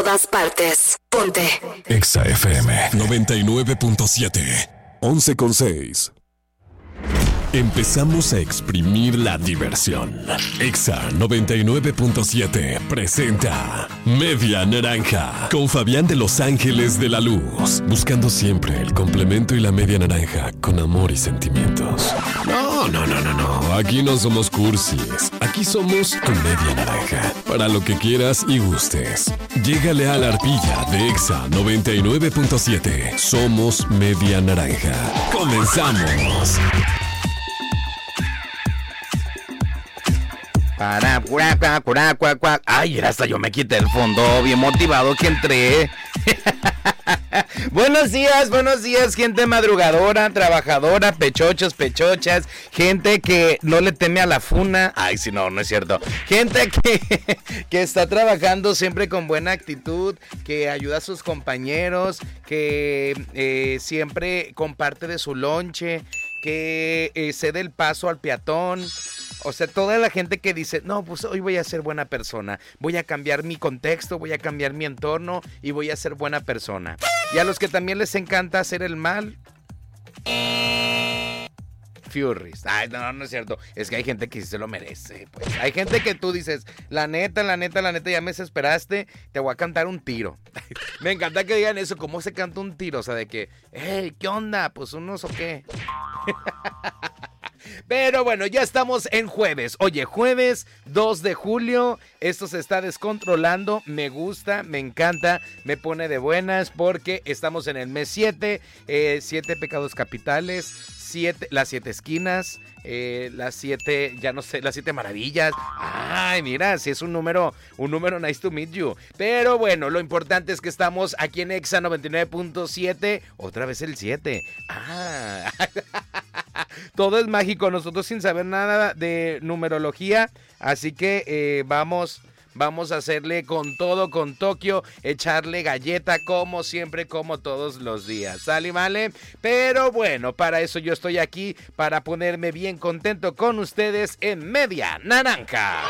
todas partes. Ponte. Exa FM 99.7. 11.6. Empezamos a exprimir la diversión. Exa 99.7 presenta Media Naranja con Fabián de Los Ángeles de la Luz. Buscando siempre el complemento y la media naranja con amor y sentimientos. No. Aquí no somos cursis. Aquí somos tu media naranja. Para lo que quieras y gustes. Llégale a la arpilla de Exa 99.7. Somos Media Naranja. ¡Comenzamos! Ay, hasta yo me quité el fondo, bien motivado que entré. Buenos días, gente madrugadora, trabajadora, pechochas, gente que no le teme a la funa. Ay, si no es cierto. Gente que está trabajando siempre con buena actitud, que ayuda a sus compañeros, que siempre comparte de su lonche, que cede el paso al peatón. O sea, toda la gente que dice, no, pues hoy voy a ser buena persona, voy a cambiar mi contexto, voy a cambiar mi entorno y voy a ser buena persona. Y a los que también les encanta hacer el mal, Furries. Ay, no es cierto. Es que hay gente que sí se lo merece, pues. Hay gente que tú dices, la neta, ya me desesperaste, te voy a cantar un tiro. Me encanta que digan eso, ¿cómo se canta un tiro? O sea, de que, hey, ¿qué onda? Pues unos o qué. Pero bueno, ya estamos en jueves. Oye, jueves 2 de julio. Esto se está descontrolando. Me gusta, me encanta, me pone de buenas porque estamos en el mes 7. 7 pecados capitales. Las 7 esquinas. Las 7, ya no sé, las 7 maravillas. Ay, mira, si es un número nice to meet you. Pero bueno, lo importante es que estamos aquí en Exa 99.7. Otra vez el 7. Todo es mágico, nosotros sin saber nada de numerología, así que vamos a hacerle con todo, con Tokio, echarle galleta como siempre, como todos los días, ¿sale y vale? Pero bueno, para eso yo estoy aquí, para ponerme bien contento con ustedes en Media Naranja.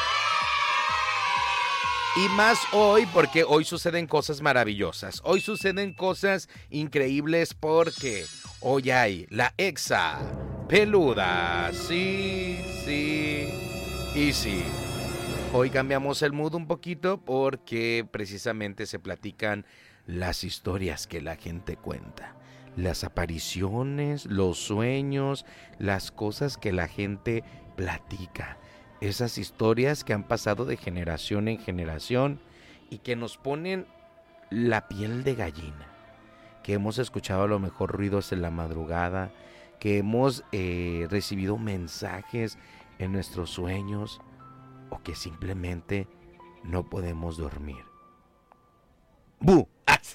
Y más hoy, porque hoy suceden cosas maravillosas, hoy suceden cosas increíbles porque hoy hay la Exa Peluda, sí. Hoy cambiamos el mood un poquito porque precisamente se platican las historias que la gente cuenta. Las apariciones, los sueños, las cosas que la gente platica. Esas historias que han pasado de generación en generación y que nos ponen la piel de gallina. Que hemos escuchado a lo mejor ruidos en la madrugada, que hemos recibido mensajes en nuestros sueños o que simplemente no podemos dormir. ¡Bu!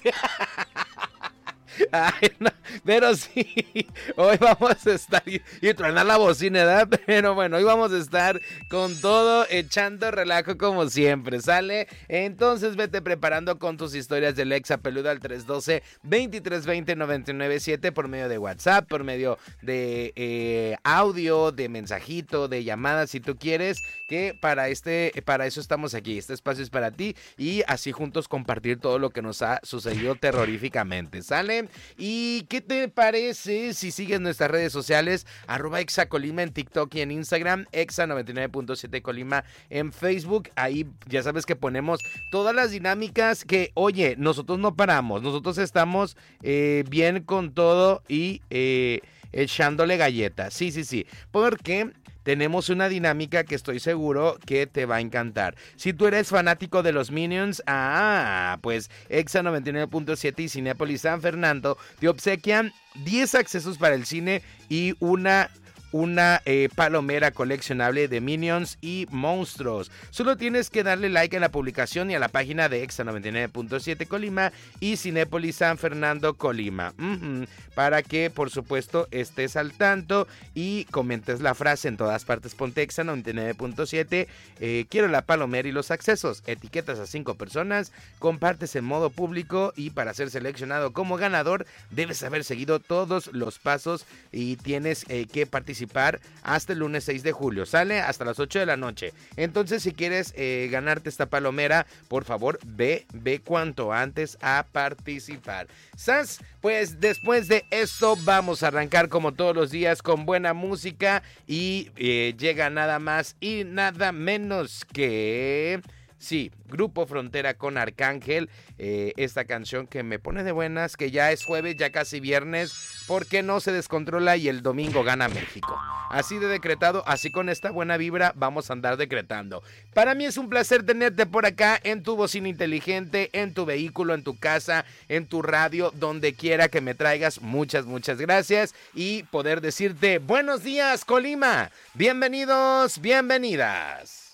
Ay, no, pero sí, hoy vamos a estar y truena la bocina, ¿verdad? Pero bueno, hoy vamos a estar con todo, echando relajo como siempre, ¿sale? Entonces vete preparando con tus historias del Exa Peluda al 312-2320-997 por medio de WhatsApp, por medio de audio, de mensajito, de llamadas, si tú quieres, que para eso estamos aquí. Este espacio es para ti y así juntos compartir todo lo que nos ha sucedido terroríficamente, ¿sale? ¿Y qué te parece si sigues nuestras redes sociales? @ExaColima en TikTok y en Instagram, Exa 99.7 Colima en Facebook. Ahí ya sabes que ponemos todas las dinámicas que, oye, nosotros no paramos. Nosotros estamos bien con todo y echándole galletas. Sí. Porque tenemos una dinámica que estoy seguro que te va a encantar. Si tú eres fanático de los Minions, pues Exa 99.7 y Cinépolis San Fernando te obsequian 10 accesos para el cine y una palomera coleccionable de Minions y monstruos. Solo tienes que darle like a la publicación y a la página de Exa 99.7 Colima y Cinépolis San Fernando Colima, para que por supuesto estés al tanto y comentes la frase: en todas partes ponte Exa 99.7, quiero la palomera y los accesos, etiquetas a 5 personas, compartes en modo público y para ser seleccionado como ganador debes haber seguido todos los pasos y tienes que participar participar hasta el lunes 6 de julio. Sale hasta las 8 de la noche. Entonces, si quieres ganarte esta palomera, por favor, ve cuanto antes a participar. ¿Sas? Pues después de esto vamos a arrancar como todos los días con buena música y llega nada más y nada menos que... Sí, Grupo Frontera con Arcángel, esta canción que me pone de buenas, que ya es jueves, ya casi viernes, porque no se descontrola y el domingo gana México. Así de decretado, así con esta buena vibra vamos a andar decretando. Para mí es un placer tenerte por acá en tu bocina inteligente, en tu vehículo, en tu casa, en tu radio, donde quiera que me traigas. Muchas gracias y poder decirte buenos días, Colima. Bienvenidos, bienvenidas.